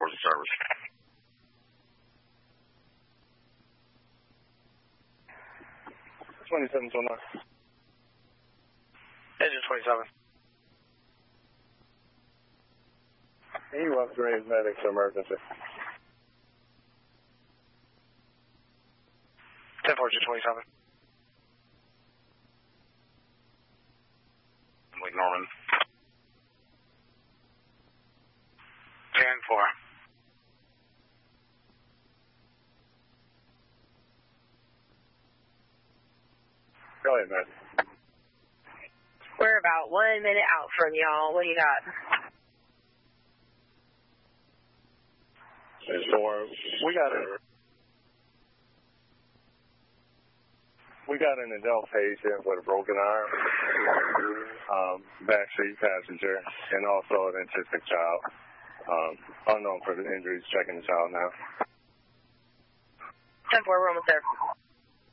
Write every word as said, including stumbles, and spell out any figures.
emergency service. twenty-seven twenty-nine. Engine twenty-seven. He wants to raise medics to emergency. ten four, Engine twenty-seven. Lake Norman. ten four. Go ahead, man. We're about one minute out from y'all. What do you got? It's four. We got a, we got an adult patient with a broken arm, um, backseat passenger, and also an autistic child. Um, unknown for the injuries. Checking the child now. ten four, we're almost there.